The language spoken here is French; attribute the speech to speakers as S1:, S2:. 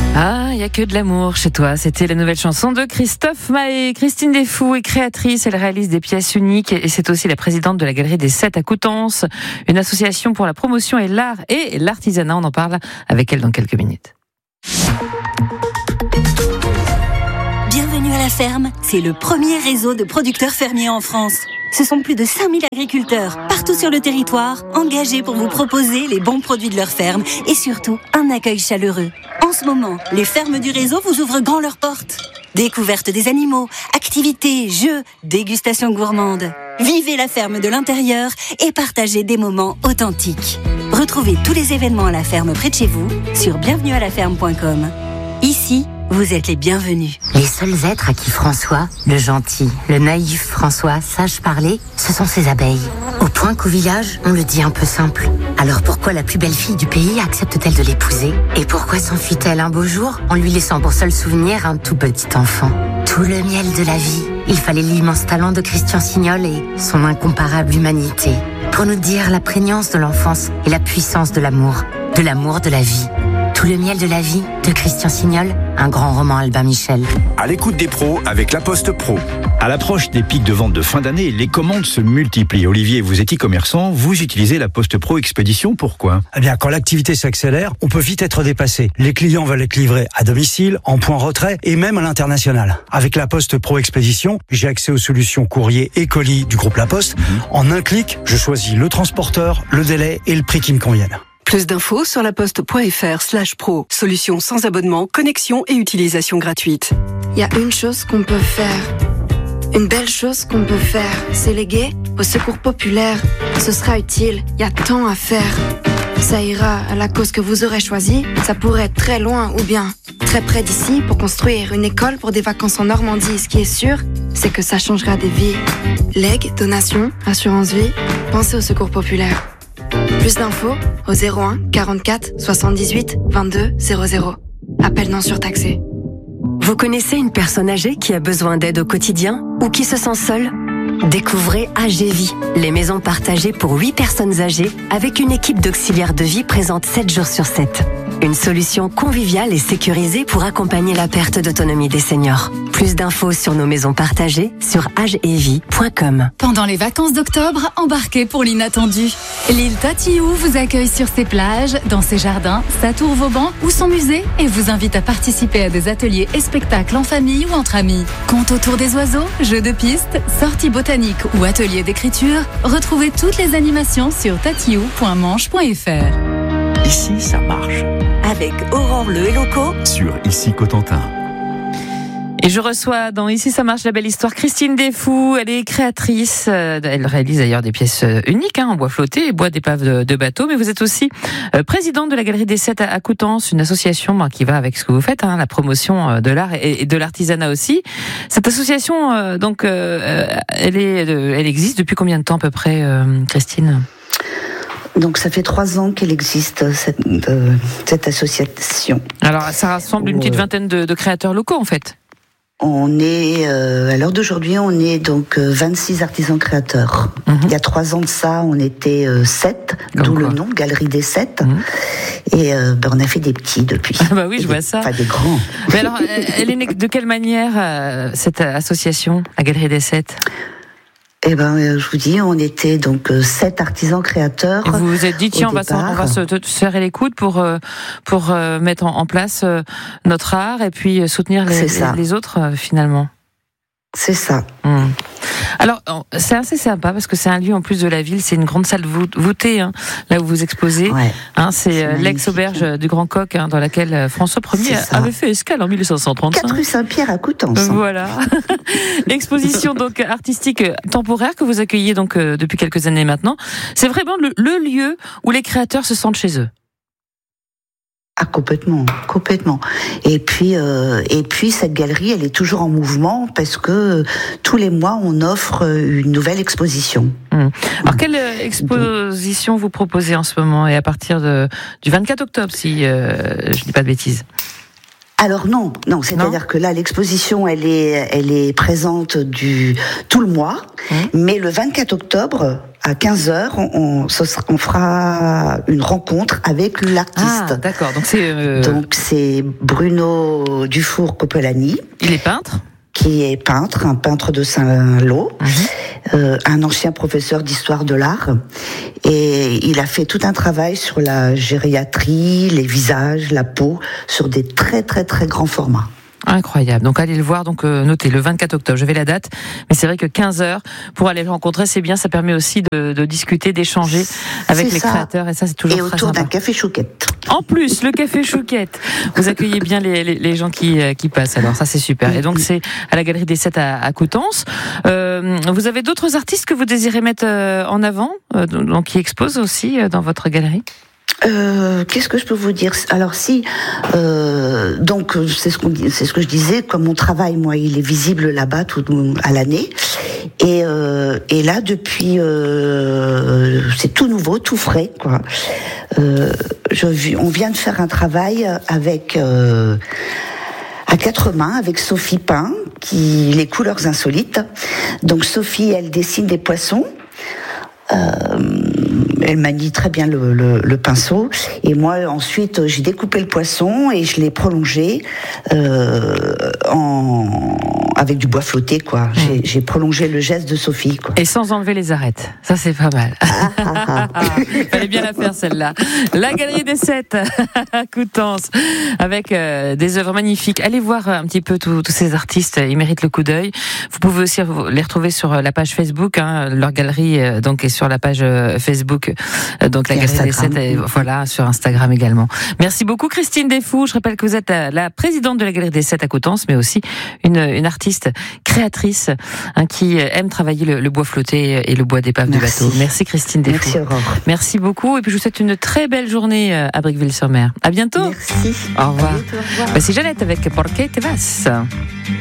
S1: Ah, il n'y a que de l'amour chez toi. C'était la nouvelle chanson de Christophe Maé. Christine Desfou est créatrice, elle réalise des pièces uniques et c'est aussi la présidente de la Galerie des 7 à Coutances, une association pour la promotion et l'art et l'artisanat. On en parle avec elle dans quelques minutes.
S2: Bienvenue à la ferme, c'est le premier réseau de producteurs fermiers en France. Ce sont plus de 5000 agriculteurs, partout sur le territoire, engagés pour vous proposer les bons produits de leur ferme et surtout un accueil chaleureux. En ce moment, les fermes du réseau vous ouvrent grand leurs portes. Découverte des animaux, activités, jeux, dégustation gourmande. Vivez la ferme de l'intérieur et partagez des moments authentiques. Retrouvez tous les événements à la ferme près de chez vous sur bienvenuealaferme.com. Ici, vous êtes les bienvenus.
S3: Les seuls êtres à qui François, le gentil, le naïf François, sache parler, ce sont ses abeilles. Au point qu'au village, on le dit un peu simple. Alors pourquoi la plus belle fille du pays accepte-t-elle de l'épouser? Et pourquoi s'enfuit-elle un beau jour en lui laissant pour seul souvenir un tout petit enfant? Tout le miel de la vie. Il fallait l'immense talent de Christian Signol et son incomparable humanité pour nous dire la prégnance de l'enfance et la puissance de l'amour de la vie. Tout le miel de la vie de Christian Signol, un grand roman Albin Michel.
S4: À l'écoute des pros avec La Poste Pro. À l'approche des pics de vente de fin d'année, les commandes se multiplient. Olivier, vous êtes e-commerçant, vous utilisez La Poste Pro Expédition, pourquoi?
S5: Eh bien, quand l'activité s'accélère, on peut vite être dépassé. Les clients veulent être livrés à domicile, en point retrait et même à l'international. Avec La Poste Pro Expédition, j'ai accès aux solutions courrier et colis du groupe La Poste. En un clic, je choisis le transporteur, le délai et le prix qui me conviennent.
S6: Plus d'infos sur laposte.fr/pro. Solution sans abonnement, connexion et utilisation gratuite.
S7: Il y a une chose qu'on peut faire. Une belle chose qu'on peut faire. C'est léguer au secours populaire. Ce sera utile. Il y a tant à faire. Ça ira à la cause que vous aurez choisie. Ça pourrait être très loin ou bien très près d'ici pour construire une école pour des vacances en Normandie. Ce qui est sûr, c'est que ça changera des vies. Legs, donations, assurance vie. Pensez au secours populaire. Plus d'infos au 01 44 78 22 00. Appel non surtaxé.
S8: Vous connaissez une personne âgée qui a besoin d'aide au quotidien ou qui se sent seule? Découvrez AGVie, les maisons partagées pour 8 personnes âgées avec une équipe d'auxiliaires de vie présente 7 jours sur 7. Une solution conviviale et sécurisée pour accompagner la perte d'autonomie des seniors. Plus d'infos sur nos maisons partagées sur agevie.com.
S9: Pendant les vacances d'octobre, embarquez pour l'inattendu. L'île Tatiou vous accueille sur ses plages, dans ses jardins, sa tour Vauban ou son musée et vous invite à participer à des ateliers et spectacles en famille ou entre amis. Contes autour des oiseaux, jeux de pistes, sorties botaniques ou ateliers d'écriture, retrouvez toutes les animations sur tatiou.manche.fr.
S10: Ici, ça marche.
S2: Avec Aurore Le Helloco
S10: sur Ici Cotentin.
S1: Et je reçois dans Ici ça marche la belle histoire Christine Desfou. Elle est créatrice, elle réalise d'ailleurs des pièces uniques en bois flotté et bois d'épave de bateau, mais vous êtes aussi présidente de la Galerie des 7 à Coutances, une association qui va avec ce que vous faites, la promotion de l'art et de l'artisanat aussi. Cette association, elle existe depuis combien de temps à peu près, Christine ?
S11: Donc ça fait 3 ans qu'elle existe, cette association.
S1: Alors ça rassemble une petite vingtaine de créateurs locaux en fait.
S11: On est, à l'heure d'aujourd'hui, on est donc 26 artisans créateurs. Il y a 3 ans de ça, on était 7, d'où le nom, Galerie des 7. Et on a fait des petits depuis.
S1: Ah bah oui, je vois ça.
S11: Pas des grands.
S1: Mais alors, elle est née de quelle manière, cette association, la Galerie des 7 ?
S11: Eh ben, je vous dis, on était donc 7 artisans créateurs.
S1: Et vous vous êtes dit, tiens, on va se serrer les coudes pour mettre en place notre art et puis soutenir les autres, finalement.
S11: C'est ça.
S1: Alors, c'est assez sympa parce que c'est un lieu en plus de la ville, c'est une grande salle voûtée, là où vous exposez. Ouais, c'est l'ex-auberge du Grand Coq, dans laquelle François Ier avait fait escale en 1535.
S11: 4 rue Saint-Pierre à Coutances.
S1: Voilà. L'exposition donc artistique temporaire que vous accueillez donc depuis quelques années maintenant, c'est vraiment le lieu où les créateurs se sentent chez eux.
S11: Ah, complètement. Et puis cette galerie, elle est toujours en mouvement parce que tous les mois, on offre une nouvelle exposition.
S1: Alors, quelle exposition vous proposez en ce moment et à partir du 24 octobre, si je dis pas de bêtises?
S11: Alors non, c'est-à-dire que là l'exposition elle est présente tout le mois, mais le 24 octobre à 15h, on fera une rencontre avec l'artiste.
S1: Ah, d'accord. Donc
S11: c'est Bruno Dufour-Copolani.
S1: Il est peintre ?
S11: Qui est peintre, un peintre de Saint-Lô, un ancien professeur d'histoire de l'art. Et il a fait tout un travail sur la gériatrie, les visages, la peau, sur des très très très grands formats.
S1: Incroyable. Donc allez le voir, notez le 24 octobre, je vais la date, mais c'est vrai que 15h pour aller le rencontrer, c'est bien, ça permet aussi de discuter, d'échanger avec les créateurs, et ça c'est toujours très sympa.
S11: Et autour d'un café chouquette.
S1: En plus, le café chouquette. Vous accueillez bien les gens qui passent, alors ça c'est super. Et donc c'est à la Galerie des 7 à Coutances. Vous avez d'autres artistes que vous désirez mettre en avant, donc qui exposent aussi dans votre galerie ?
S11: Qu'est-ce que je peux vous dire ? Alors donc c'est ce que je disais, comme mon travail, moi, il est visible là-bas à l'année, et là depuis, c'est tout nouveau, tout frais, quoi. On vient de faire un travail avec à 4 mains avec Sophie Pain, les couleurs insolites. Donc Sophie, elle dessine des poissons. Elle manie très bien le pinceau, et moi ensuite j'ai découpé le poisson et je l'ai prolongé avec du bois flotté, quoi. J'ai prolongé le geste de Sophie, quoi.
S1: Et sans enlever les arêtes, ça c'est pas mal. Fallait bien la faire celle-là. La Galerie des 7 à Coutances, avec des œuvres magnifiques. Allez voir un petit peu tous ces artistes, ils méritent le coup d'œil. Vous pouvez aussi les retrouver sur la page Facebook, leur galerie donc est sur la page Facebook, donc la Galerie des 7, et voilà, sur Instagram également. Merci beaucoup Christine Desfous. Je rappelle que vous êtes la présidente de la Galerie des 7 à Coutances, mais aussi une artiste créatrice qui aime travailler le bois flotté et le bois d'épave de bateau. Merci Christine Desfous.
S11: Merci Aurore.
S1: Merci beaucoup, et puis je vous souhaite une très belle journée à Briqueville-sur-Mer. À bientôt.
S11: Merci.
S1: Au revoir.
S11: À bientôt, au revoir.
S1: C'est Jeannette avec Por qué te vas.